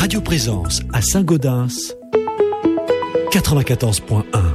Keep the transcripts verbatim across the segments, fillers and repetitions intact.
Radio Présence à Saint-Gaudens, quatre-vingt-quatorze point un.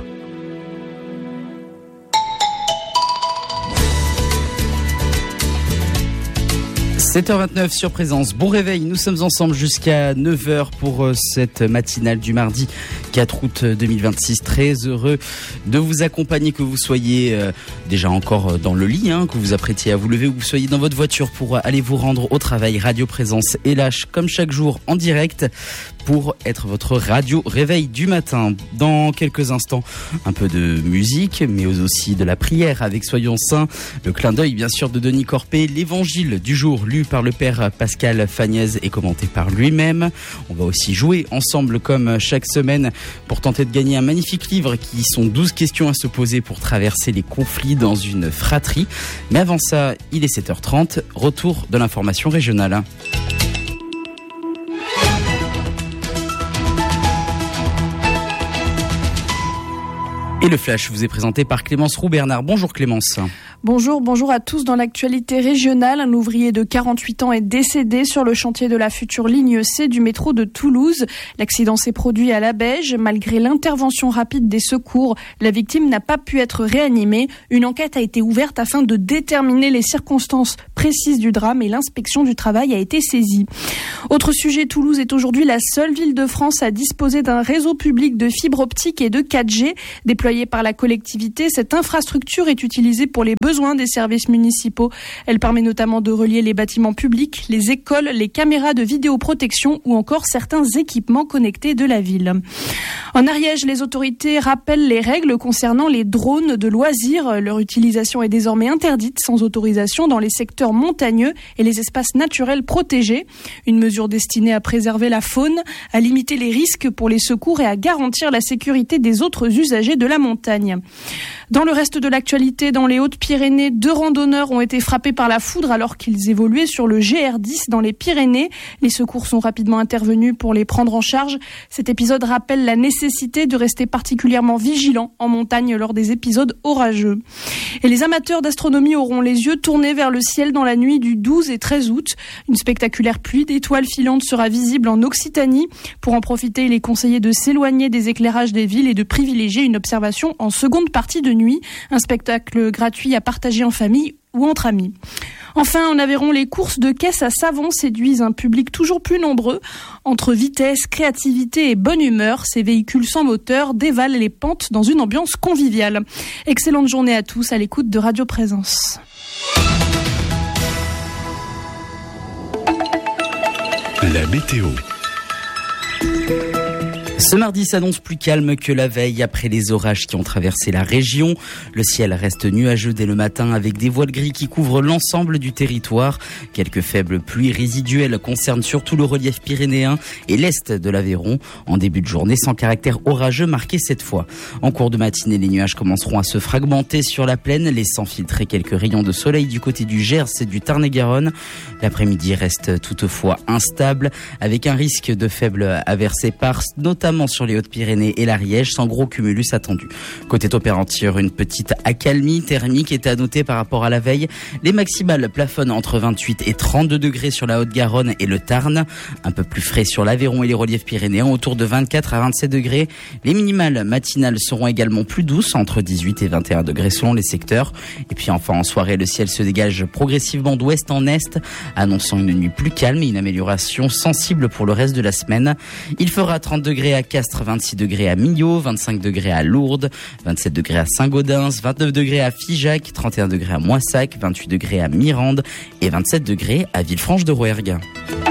sept heures vingt-neuf sur Présence. Bon réveil, nous sommes ensemble jusqu'à neuf heures pour cette matinale du mardi quatre août deux mille vingt-six. Très heureux de vous accompagner, que vous soyez euh, déjà encore dans le lit, hein, que vous apprêtiez à vous lever, ou que vous soyez dans votre voiture pour aller vous rendre au travail. Radio Présence est là, comme chaque jour, en direct pour être votre radio réveil du matin. Dans quelques instants, un peu de musique, mais aussi de la prière avec Soyons Saints, le clin d'œil bien sûr de Denis Corpé, l'évangile du jour lu par le père Pascal Fagnès et commenté par lui-même. On va aussi jouer ensemble comme chaque semaine pour tenter de gagner un magnifique livre qui sont douze questions à se poser pour traverser les conflits dans une fratrie. Mais avant ça, il est sept heures trente, retour de l'information régionale. Et le flash vous est présenté par Clémence Roux-Bernard. Bonjour Clémence. Bonjour, bonjour à tous. Dans l'actualité régionale, un ouvrier de quarante-huit ans est décédé sur le chantier de la future ligne C du métro de Toulouse. L'accident s'est produit à Labège. Malgré l'intervention rapide des secours, la victime n'a pas pu être réanimée. Une enquête a été ouverte afin de déterminer les circonstances précises du drame et l'inspection du travail a été saisie. Autre sujet, Toulouse est aujourd'hui la seule ville de France à disposer d'un réseau public de fibre optique et de quatre G. Déployée par la collectivité, cette infrastructure est utilisée pour les besoins des services municipaux. Elle permet notamment de relier les bâtiments publics, les écoles, les caméras de vidéoprotection ou encore certains équipements connectés de la ville. En Ariège, les autorités rappellent les règles concernant les drones de loisirs. Leur utilisation est désormais interdite sans autorisation dans les secteurs montagneux et les espaces naturels protégés. Une mesure destinée à préserver la faune, à limiter les risques pour les secours et à garantir la sécurité des autres usagers de la montagne. Dans le reste de l'actualité, dans les Hautes-Pyrénées, deux randonneurs ont été frappés par la foudre alors qu'ils évoluaient sur le G R dix dans les Pyrénées. Les secours sont rapidement intervenus pour les prendre en charge. Cet épisode rappelle la nécessité de rester particulièrement vigilant en montagne lors des épisodes orageux. Et les amateurs d'astronomie auront les yeux tournés vers le ciel dans la nuit du douze et treize août. Une spectaculaire pluie d'étoiles filantes sera visible en Occitanie. Pour en profiter, il est conseillé de s'éloigner des éclairages des villes et de privilégier une observation en seconde partie de nuit. Un spectacle gratuit à partager en famille ou entre amis. Enfin, en Aveyron, les courses de caisse à savon séduisent un public toujours plus nombreux. Entre vitesse, créativité et bonne humeur, ces véhicules sans moteur dévalent les pentes dans une ambiance conviviale. Excellente journée à tous à l'écoute de Radio Présence. La météo. Ce mardi s'annonce plus calme que la veille après les orages qui ont traversé la région. Le ciel reste nuageux dès le matin avec des voiles gris qui couvrent l'ensemble du territoire. Quelques faibles pluies résiduelles concernent surtout le relief pyrénéen et l'est de l'Aveyron. En début de journée, sans caractère orageux marqué cette fois. En cours de matinée, les nuages commenceront à se fragmenter sur la plaine, laissant filtrer quelques rayons de soleil du côté du Gers et du Tarn-et-Garonne. L'après-midi reste toutefois instable avec un risque de faibles averses éparses, notamment sur les Hautes-Pyrénées et l'Ariège, sans gros cumulus attendu. Côté température, une petite accalmie thermique est à noter par rapport à la veille. Les maximales plafonnent entre vingt-huit et trente-deux degrés sur la Haute-Garonne et le Tarn. Un peu plus frais sur l'Aveyron et les reliefs pyrénéens, autour de vingt-quatre à vingt-sept degrés. Les minimales matinales seront également plus douces, entre dix-huit et vingt et un degrés selon les secteurs. Et puis enfin, en soirée, le ciel se dégage progressivement d'ouest en est, annonçant une nuit plus calme et une amélioration sensible pour le reste de la semaine. Il fera trente degrés à Castres, vingt-six degrés à Millau, vingt-cinq degrés à Lourdes, vingt-sept degrés à Saint-Gaudens, vingt-neuf degrés à Figeac, trente et un degrés à Moissac, vingt-huit degrés à Mirande et vingt-sept degrés à Villefranche-de-Rouergue.